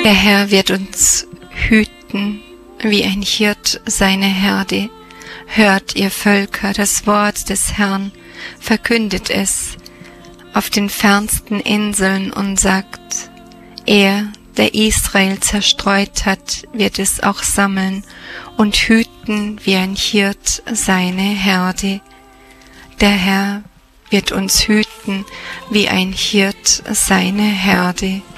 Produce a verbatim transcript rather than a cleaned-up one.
Der Herr wird uns hüten, wie ein Hirt seine Herde. Hört, ihr Völker, das Wort des Herrn, verkündet es auf den fernsten Inseln und sagt, er, der Israel zerstreut hat, wird es auch sammeln und hüten wie ein Hirt seine Herde. Der Herr wird uns hüten wie ein Hirt seine Herde.